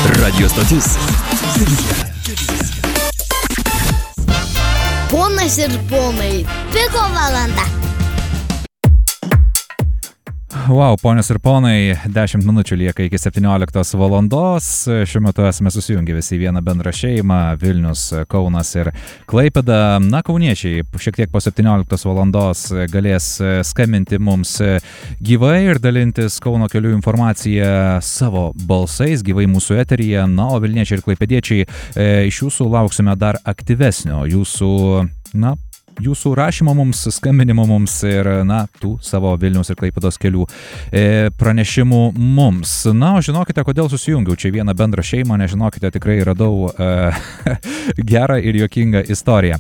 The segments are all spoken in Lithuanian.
Radio stotis. Ponas ir ponai, Piko valanda. Wow, ponios ir ponai, 10 minučių lieka iki 17 valandos. Šiuo metu esame susijungę visi į vieną bendrą šeimą - Vilnius, Kaunas ir Klaipėda. Na, kauniečiai šiek tiek po 17 valandos galės skambinti mums gyvai ir dalintis Kauno kelių informaciją savo balsais gyvai mūsų eteryje. Na, o vilniečiai ir klaipėdiečiai, iš jūsų lauksime dar aktyvesnio jūsų rašymo mums, skambinimo mums ir, tų savo Vilniaus ir Klaipėdos kelių pranešimų mums. Na, o žinokite, kodėl susijungiau čia vieną bendrą šeimą, nežinokite, tikrai radau gerą ir juokingą istoriją.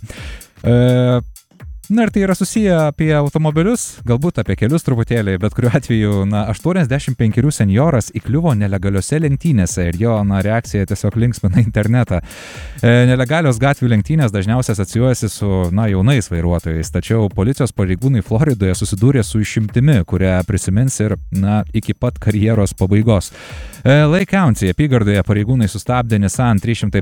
Na ir tai yra susiję apie automobilius, galbūt apie kelius truputėlį, bet kuriuo atveju, 85 senjoras įkliuvo nelegaliose lenktynėse ir jo, reakcija tiesiog linksmina internetą. Nelegalios gatvių lenktynės dažniausiai asocijuojasi su, jaunais vairuotojais, tačiau policijos pareigūnai Floridoje susidūrė su išimtimi, kurią prisimins ir, iki pat karjeros pabaigos. Lake County apygardoje pareigūnai sustabdė Nissan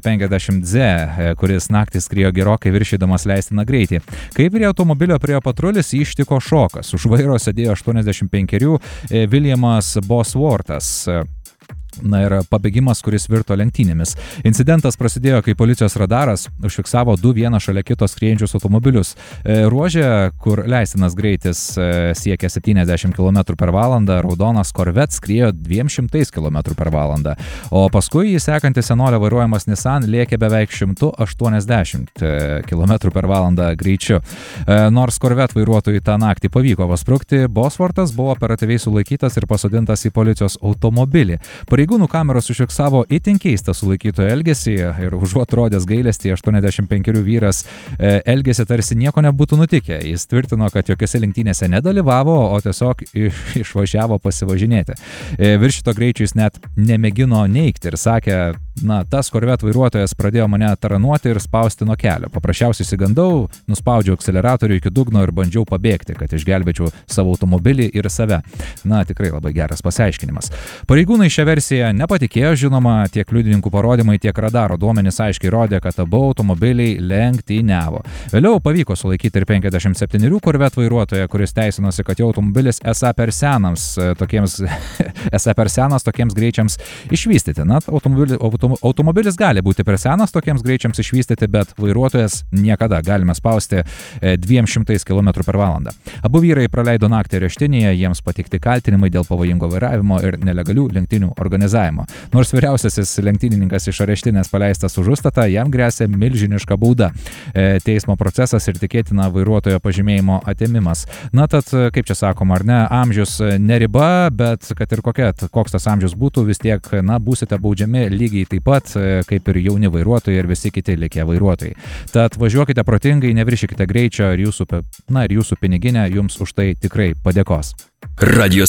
350Z, kuris naktį skriejo gerokai viršydamas leistiną greitį. Kai prie automobilio priėjo patrulis, jį ištiko šokas. Už vairo sėdėjo 85 Williamas Bosworthas. Ir pabėgimas, kuris virto lenktynėmis. Incidentas prasidėjo, kai policijos radaras užfiksavo du vieną šalia kito skriejančius automobilius. Ruože, kur leistinas greitis siekia 70 km per valandą, raudonas Corvette skriejo 200 km per valandą. O paskui jį sekantis senolio vairuojamas Nissan lėkė beveik 180 km per valandą greičiu. Nors Corvette vairuotojui tą naktį pavyko pasprukti, Bosworthas buvo operatyviai sulaikytas ir pasodintas į policijos automobilį. Pareigūnų kameros užfiksavo itin keistą sulaikytojo elgesį ir užuot rodęs gailestį, 85 vyras elgėsi tarsi nieko nebūtų nutikę. Jis tvirtino, kad jokiose lenktynėse nedalyvavo, o tiesiog išvažiavo pasivažinėti. Viršito greičio jis net nemėgino neigti ir sakė, tas Corvette vairuotojas pradėjo mane taranuoti ir spausti nuo kelio. Paprasčiausiai išsigandau, nuspaudžiau akceleratorių iki dugno ir bandžiau pabėgti, kad išgelbėčiau savo automobilį ir save. Tikrai labai geras pasiaiškinimas. Pareigūnai šią versiją nepatikėjo, žinoma, tiek liudininkų parodymai, tiek radaro duomenys aiškiai rodė, kad abu automobiliai lenktyniavo. Vėliau pavyko sulaikyti ir 57 Corvette vairuotoją, kuris teisinosi, kad jo automobilis esą per senas tokiems greičiams išvystyti. Automobilis gali būti per senas tokiems greičiams išvystyti, bet vairuotojas niekada, galime spausti 200 km per valandą. Abu vyrai praleido naktį areštinėje, jiems pateikti kaltinimai dėl pavojingo vairavimo ir nelegalių lenktynių organizavimo. Nors vyriausiasis lenktynininkas iš areštinės paleistas už užstatą, jam gresia milžiniška bauda. Teismo procesas ir tikėtina vairuotojo pažymėjimo atėmimas. Tad, kaip čia sakoma, ar ne, amžius ne riba, bet kad ir koks tas amžius būtų, vis tiek, būsite baudžiami lygiai taip pat, kaip ir jauni vairuotojai ir visi kiti likę vairuotojai. Tad važiuokite protingai, neviršykite greičio ir jūsų piniginė jums už tai tikrai padėkos. Radio